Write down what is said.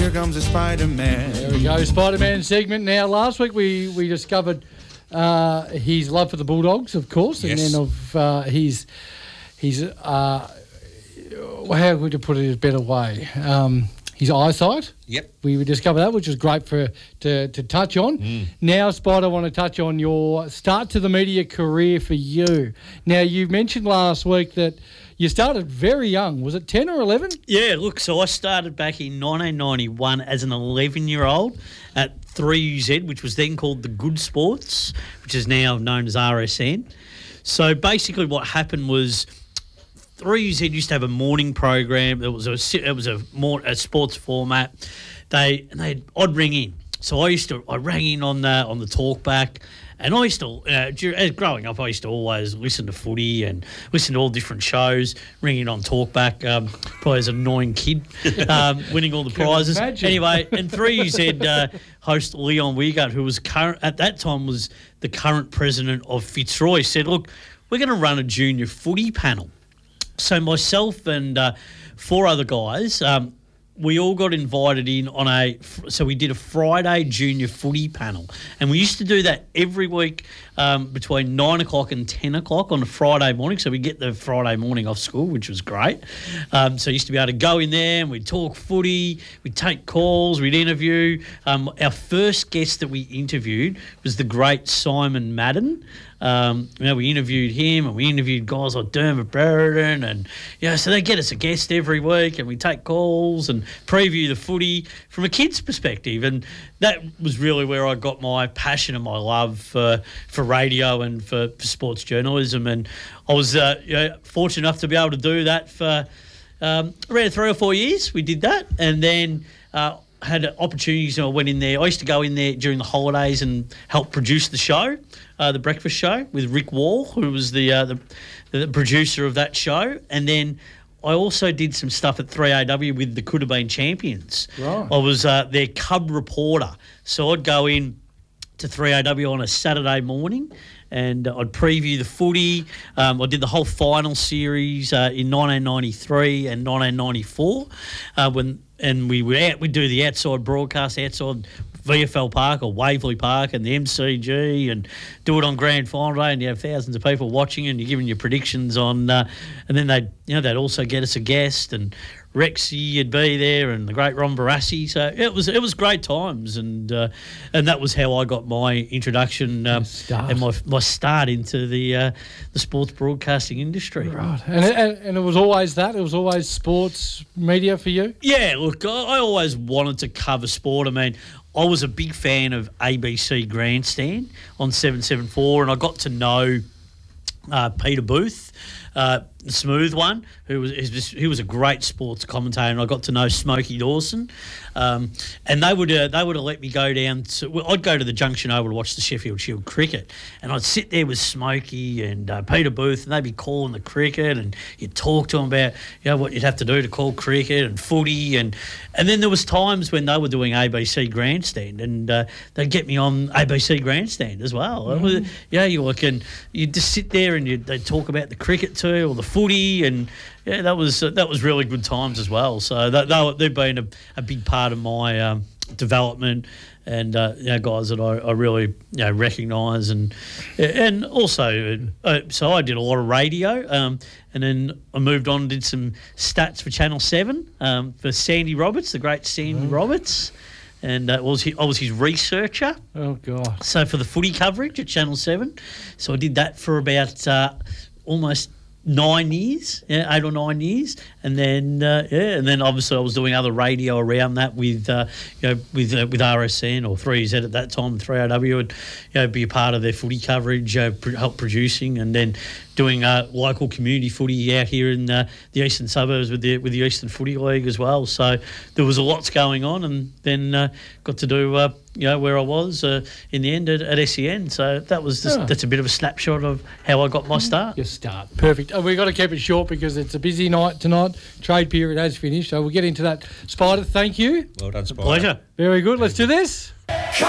Here comes the Spider-Man. There we go, Spider-Man segment. Now, last week we discovered his love for the Bulldogs, of course, Yes. and then of his how would you put it in a better way? His eyesight. Yep. We discovered that, which was great to touch on. Now, Spider, I want to touch on your start to the media career for you. Now, you mentioned last week that you started very young. Was it 10 or 11? Yeah, look, so I started back in 1991 as an 11-year-old at 3UZ, which was then called The Good Sports, which is now known as RSN. So basically what happened was 3UZ used to have a morning program. It was a sports format. I'd ring in. So I rang in on the talkback. And I used to, as growing up, I used to always listen to footy and listen to all different shows, ringing on talkback, probably as an annoying kid, winning all the prizes. Imagine. Anyway, and 3UZ host Leon Wiegert, who was at that time was the current president of Fitzroy, said, look, we're going to run a junior footy panel. So myself and 4 other guys, we all got invited in so we did a Friday junior footy panel. And we used to do that every week between 9 o'clock and 10 o'clock on a Friday morning. So we get the Friday morning off school, which was great. So I used to be able to go in there and we'd talk footy, we'd take calls, we'd interview. Our first guest that we interviewed was the great Simon Madden. We interviewed him and we interviewed guys like Dermot Brereton and, so they get us a guest every week and we take calls and preview the footy from a kid's perspective. And that was really where I got my passion and my love for radio and for sports journalism. And I was fortunate enough to be able to do that for around 3 or 4 years. We did that and then had opportunities. I went in there. I used to go in there during the holidays and help produce the show, the breakfast show with Rick Wall, who was the producer of that show. And then I also did some stuff at 3AW with the Could Have Been Champions. Right. I was their cub reporter. So I'd go in to 3AW on a Saturday morning and I'd preview the footy. I did the whole final series in 1993 and 1994 we'd do the outside broadcast outside VFL Park or Waverley Park and the MCG and do it on grand final day and you have thousands of people watching and you're giving your predictions on and then they'd also get us a guest and Rexy would be there and the great Ron Barassi. So it was great times and that was how I got my introduction and my start into the sports broadcasting industry. Right. And it was always that? It was always sports media for you? Yeah, look, I always wanted to cover sport. I mean, I was a big fan of ABC Grandstand on 774 and I got to know Peter Booth, the smooth one, who was a great sports commentator, and I got to know Smokey Dawson. And they would have let me go down to. I'd go to the Junction Oval to watch the Sheffield Shield cricket, and I'd sit there with Smokey and Peter Booth, and they'd be calling the cricket, and you'd talk to them about what you'd have to do to call cricket and footy, and then there was times when they were doing ABC Grandstand, and they'd get me on ABC Grandstand as well. Mm. You just sit there and they'd talk about the cricket too or the footy, and that was really good times as well. So they've been a big part of my development, and guys that I really recognise, and also so I did a lot of radio, and then I moved on and did some stats for Channel 7 for Sandy Roberts, the great Sandy Roberts. And I was his researcher. Oh, God. So for the footy coverage at Channel 7. So I did that for about almost 9 years, 8 or 9 years. And then, and then obviously I was doing other radio around that with RSN or 3Z at that time, 3AW, would be a part of their footy coverage, help producing, and then doing local community footy out here in the eastern suburbs with the Eastern Footy League as well. So there was a lot going on, and then got to do where I was in the end at SEN. So that's a bit of a snapshot of how I got my start. Your start, perfect. We've got to keep it short because it's a busy night tonight. Trade period has finished, so we'll get into that. Spider, thank you. Well done, Spider. Pleasure. Very good. Let's do this.